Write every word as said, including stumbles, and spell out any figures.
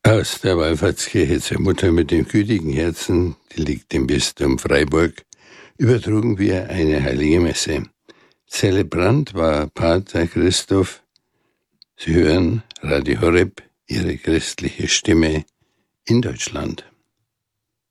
Aus der Wallfahrtskirche zur Mutter mit dem gütigen Herzen, die liegt im Bistum Freiburg, übertrugen wir eine heilige Messe. Zelebrant war Pater Christoph. Sie hören Radio Horeb, Ihre christliche Stimme in Deutschland.